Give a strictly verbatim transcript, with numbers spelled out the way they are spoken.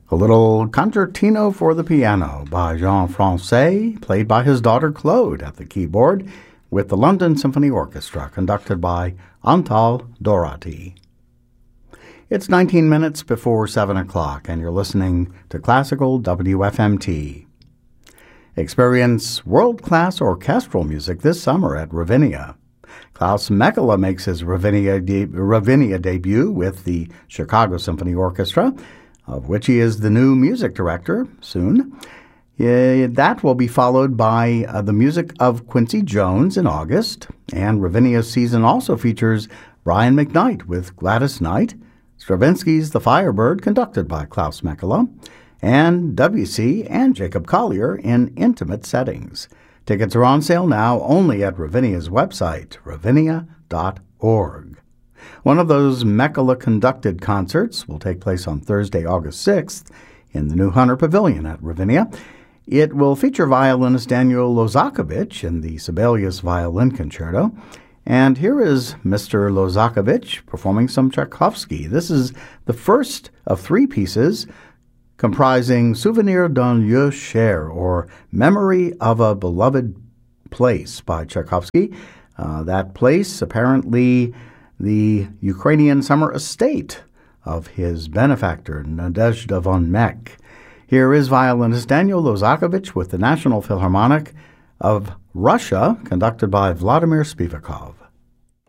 A little concertino for the piano by Jean Francais, played by his daughter Claude at the keyboard, with the London Symphony Orchestra, conducted by Antal Dorati. It's nineteen minutes before seven o'clock, and you're listening to Classical W F M T. Experience world-class orchestral music this summer at Ravinia. Klaus Mekela makes his Ravinia, de- Ravinia debut with the Chicago Symphony Orchestra, of which he is the new music director soon. Uh, that will be followed by uh, the music of Quincy Jones in August, and Ravinia's season also features Brian McKnight with Gladys Knight, Stravinsky's The Firebird, conducted by Klaus Mekela, and Debussy and Jacob Collier in intimate settings. Tickets are on sale now only at Ravinia's website, ravinia dot org. One of those Mekela-conducted concerts will take place on Thursday, August sixth, in the new Hunter Pavilion at Ravinia. It will feature violinist Daniel Lozakovich in the Sibelius Violin Concerto. And here is Mister Lozakovich performing some Tchaikovsky. This is the first of three pieces comprising Souvenir d'un lieu cher, or Memory of a Beloved Place by Tchaikovsky. Uh, that place, apparently the Ukrainian summer estate of his benefactor, Nadezhda von Meck. Here is violinist Daniel Lozakovich with the National Philharmonic of Russia, conducted by Vladimir Spivakov.